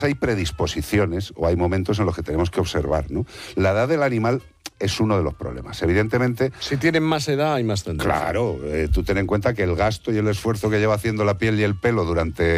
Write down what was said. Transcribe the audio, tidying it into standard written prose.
hay predisposiciones o hay momentos en los que tenemos que observar, ¿no? La edad del animal es uno de los problemas. Evidentemente... Si tienen más edad, hay más tendencia. Claro, tú ten en cuenta que el gasto y el esfuerzo que lleva haciendo la piel y el pelo durante